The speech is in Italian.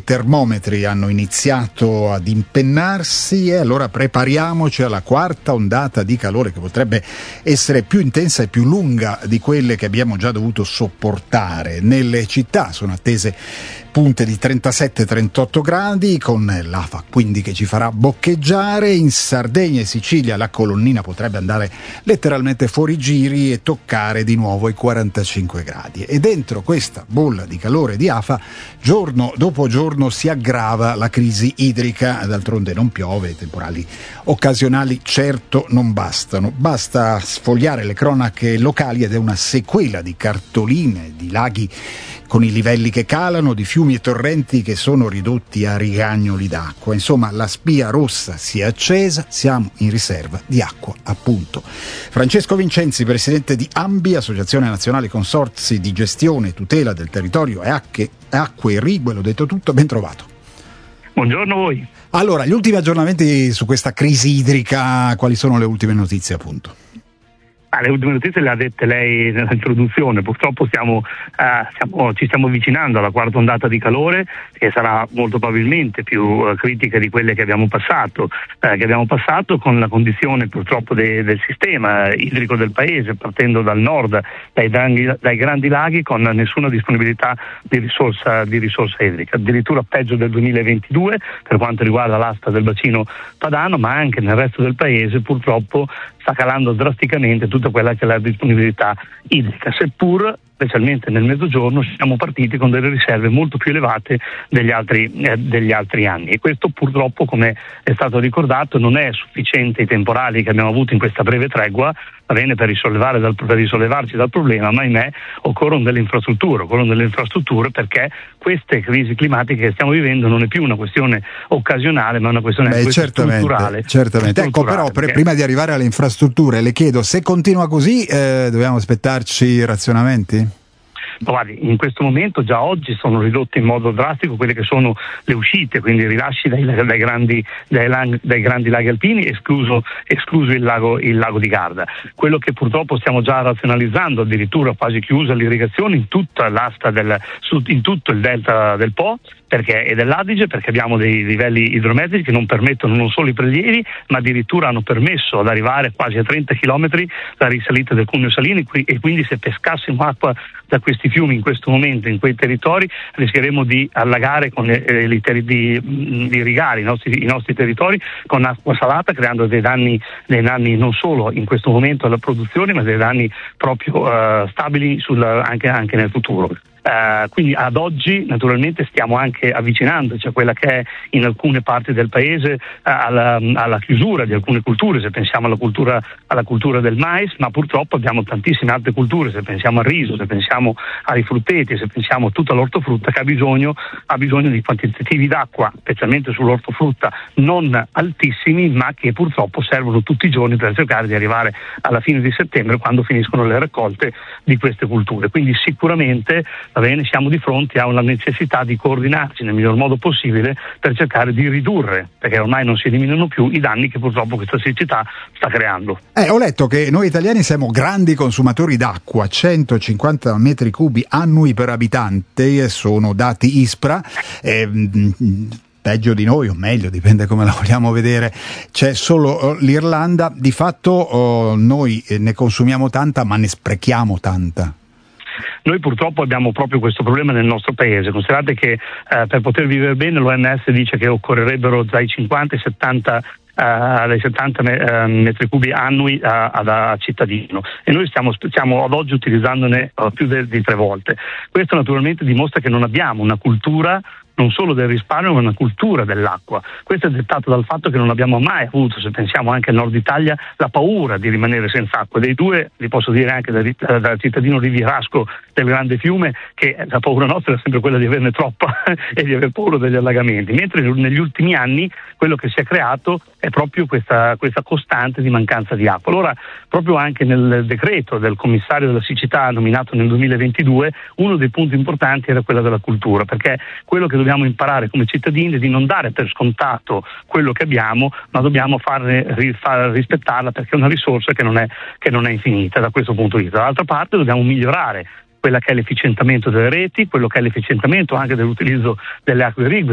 i termometri hanno iniziato ad impennarsi e allora prepariamoci alla quarta ondata di calore che potrebbe essere più intensa e più lunga di quelle che abbiamo già dovuto sopportare. Nelle città sono attese punte di 37-38 gradi con l'AFA quindi che ci farà boccheggiare. In Sardegna e Sicilia la colonnina potrebbe andare letteralmente fuori giri e toccare di nuovo i 45 gradi. E dentro questa bolla di calore di AFA giorno dopo giorno si aggrava la crisi idrica. D'altronde non piove, temporali occasionali certo non bastano. Basta sfogliare le cronache locali ed è una sequela di cartoline di laghi con i livelli che calano, di fiumi e torrenti che sono ridotti a rigagnoli d'acqua. Insomma, la spia rossa si è accesa, siamo in riserva di acqua, appunto. Francesco Vincenzi, presidente di ANBI, Associazione Nazionale Consorzi di Gestione e Tutela del Territorio e Acque Irrigue, l'ho detto tutto, ben trovato. Buongiorno a voi. Allora, gli ultimi aggiornamenti su questa crisi idrica, quali sono le ultime notizie, appunto? Le ultime notizie le ha dette lei nell'introduzione. Purtroppo ci stiamo avvicinando alla quarta ondata di calore, che sarà molto probabilmente più critica di quelle che abbiamo passato con la condizione purtroppo del sistema idrico del paese, partendo dal nord, dai grandi laghi, con nessuna disponibilità di risorsa idrica, addirittura peggio del 2022 per quanto riguarda l'asta del bacino padano, ma anche nel resto del paese purtroppo sta calando drasticamente tutta quella che è la disponibilità idrica, seppur specialmente nel mezzogiorno siamo partiti con delle riserve molto più elevate degli altri anni, e questo purtroppo, come è stato ricordato, non è sufficiente i temporali che abbiamo avuto in questa breve tregua, va bene, per risollevarci dal problema, ma ahimè occorrono delle infrastrutture perché queste crisi climatiche che stiamo vivendo non è più una questione occasionale, ma una questione strutturale. Certamente. Ecco, però prima di arrivare alle infrastrutture le chiedo, se continua così dobbiamo aspettarci razionamenti? Guardi, in questo momento già oggi sono ridotte in modo drastico quelle che sono le uscite, quindi i rilasci dai grandi laghi alpini, escluso il lago di Garda. Quello che purtroppo stiamo già razionalizzando, addirittura quasi chiusa l'irrigazione in tutta l'asta in tutto il delta del Po e dell'Adige, perché abbiamo dei livelli idrometrici che non permettono non solo i prelievi, ma addirittura hanno permesso ad arrivare quasi a 30 chilometri la risalita del Cuneo Salino, e quindi se pescassimo acqua da questi fiumi in questo momento in quei territori rischieremo di allagare di irrigare i nostri territori con acqua salata, creando dei danni non solo in questo momento alla produzione, ma dei danni proprio stabili anche nel futuro. Quindi ad oggi naturalmente stiamo anche avvicinandoci a quella che è in alcune parti del paese alla chiusura di alcune culture, se pensiamo alla cultura del mais, ma purtroppo abbiamo tantissime altre culture, se pensiamo al riso, se pensiamo ai frutteti, se pensiamo a tutta l'ortofrutta, che ha bisogno di quantitativi d'acqua, specialmente sull'ortofrutta, non altissimi, ma che purtroppo servono tutti i giorni per cercare di arrivare alla fine di settembre, quando finiscono le raccolte di queste culture. Quindi sicuramente siamo di fronte a una necessità di coordinarci nel miglior modo possibile per cercare di ridurre, perché ormai non si eliminano più, i danni che purtroppo questa siccità sta creando. Ho letto che noi italiani siamo grandi consumatori d'acqua, 150 metri cubi annui per abitante, sono dati ISPRA. Peggio di noi o meglio, dipende come la vogliamo vedere, c'è solo l'Irlanda. Di fatto noi ne consumiamo tanta, ma ne sprechiamo tanta. Noi purtroppo abbiamo proprio questo problema nel nostro paese. Considerate che per poter vivere bene l'OMS dice che occorrerebbero dai 50 ai 70 metri cubi annui a cittadino, e noi stiamo ad oggi utilizzandone più di 3 volte. Questo naturalmente dimostra che non abbiamo una cultura non solo del risparmio, ma una cultura dell'acqua. Questo è dettato dal fatto che non abbiamo mai avuto, se pensiamo anche al nord Italia, la paura di rimanere senza acqua. Dei due, vi posso dire anche da cittadino rivierasco del grande fiume, che la paura nostra è sempre quella di averne troppa e di aver paura degli allagamenti, mentre negli ultimi anni quello che si è creato è proprio questa costante di mancanza di acqua. Allora, proprio anche nel decreto del commissario della siccità nominato nel 2022, uno dei punti importanti era quello della cultura, perché quello che dobbiamo imparare come cittadini è di non dare per scontato quello che abbiamo, ma dobbiamo far rispettarla, perché è una risorsa che non è infinita da questo punto di vista. Dall'altra parte dobbiamo migliorare quella che è l'efficientamento delle reti, quello che è l'efficientamento anche dell'utilizzo delle acque irrigue,